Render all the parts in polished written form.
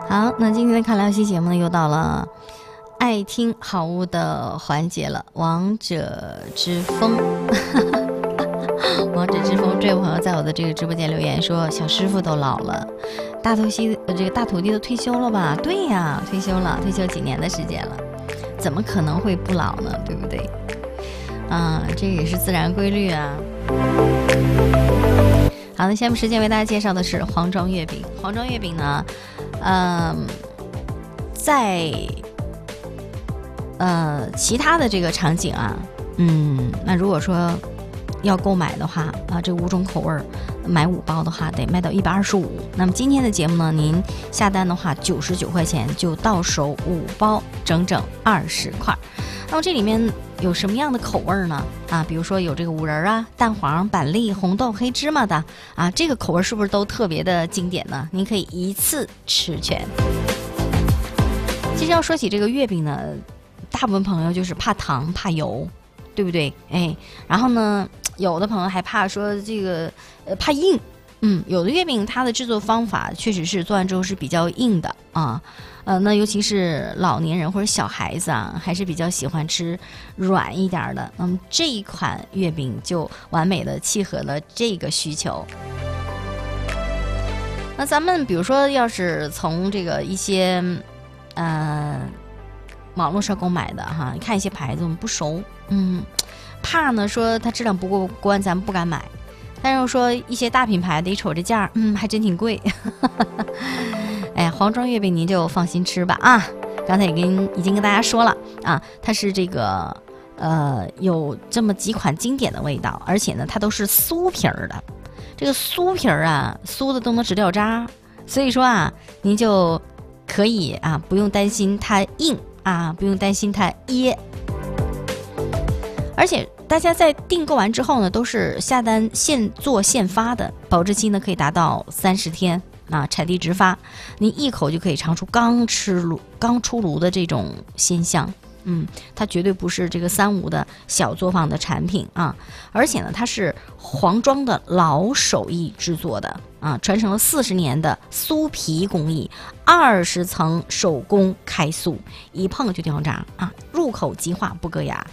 好，那今天的看聊期节目呢，又到了爱听好物的环节了。王者之风，王者之风，这位朋友在我的这个直播间留言说，小师傅都老了，大徒弟都退休了吧？对呀，退休了，退休几年的时间了，怎么可能会不老呢？对不对？这也是自然规律啊。好的，下面时间为大家介绍的是黄庄月饼。黄庄月饼呢，在其他的这个场景啊，那如果说要购买的话这5种口味买5包的话，得卖到125。那么今天的节目呢，您下单的话99块钱就到手5包，整整20块。那么这里面有什么样的口味呢？比如说有这个五仁啊、蛋黄、板栗、红豆、黑芝麻的这个口味是不是都特别的经典呢？您可以一次吃全。其实要说起这个月饼呢，大部分朋友就是怕糖怕油，对不对？然后呢，有的朋友还怕说这个怕硬，有的月饼它的制作方法确实是做完之后是比较硬的那尤其是老年人或者小孩子还是比较喜欢吃软一点的。那么这一款月饼就完美的契合了这个需求。那咱们比如说，要是从这个一些网络上购买的你看一些牌子我们不熟，怕呢说它质量不过关，咱们不敢买。但是说一些大品牌的，一瞅这价还真挺贵。黄庄月饼您就放心吃吧刚才已经跟大家说了它是这个有这么几款经典的味道，而且呢它都是酥皮儿的。这个酥皮儿酥的都能直掉渣，所以说您就可以不用担心它硬不用担心它噎。而且大家在订购完之后呢，都是下单现做现发的，保质期呢可以达到30天产地直发，您一口就可以尝出刚出炉的这种鲜香。它绝对不是这个3无的小作坊的产品而且呢它是黄庄的老手艺制作的传承了40年的酥皮工艺，20层手工开酥，一碰就掉渣入口即化不硌牙。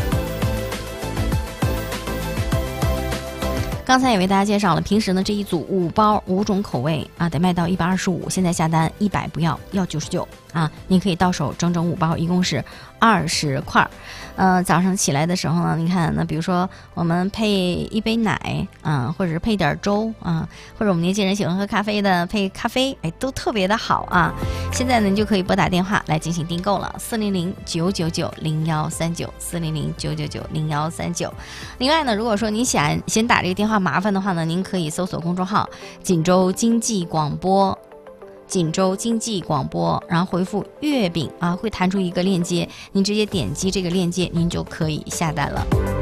刚才也为大家介绍了，平时呢这一组5包5种口味得卖到125，现在下单100不要99您可以到手整整5包，一共是20块。早上起来的时候呢，你看那比如说我们配一杯奶或者是配点粥或者我们年轻人喜欢喝咖啡的配咖啡，都特别的好现在呢你就可以拨打电话来进行订购了，400-999-0139，400-999-0139。另外呢，如果说您嫌打这个电话麻烦的话呢，您可以搜索公众号锦州经济广播，锦州经济广播，然后回复月饼会弹出一个链接，您直接点击这个链接，您就可以下单了。